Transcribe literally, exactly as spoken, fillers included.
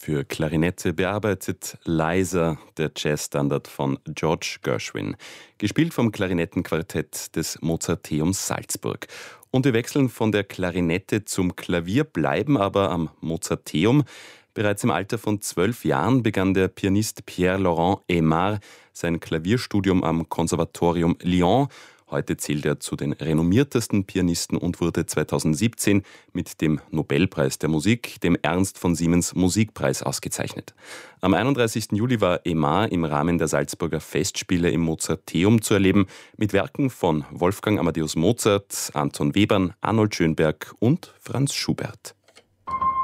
Für Klarinette bearbeitet Liza, der Jazzstandard von George Gershwin, gespielt vom Klarinettenquartett des Mozarteums Salzburg. Und wir wechseln von der Klarinette zum Klavier, bleiben aber am Mozarteum. Bereits im Alter von zwölf Jahren begann der Pianist Pierre-Laurent Aimard sein Klavierstudium am Konservatorium Lyon. Heute zählt er zu den renommiertesten Pianisten und wurde zweitausendsiebzehn mit dem Nobelpreis der Musik, dem Ernst von Siemens Musikpreis, ausgezeichnet. Am einunddreißigsten Juli war Aimard im Rahmen der Salzburger Festspiele im Mozarteum zu erleben, mit Werken von Wolfgang Amadeus Mozart, Anton Webern, Arnold Schönberg und Franz Schubert.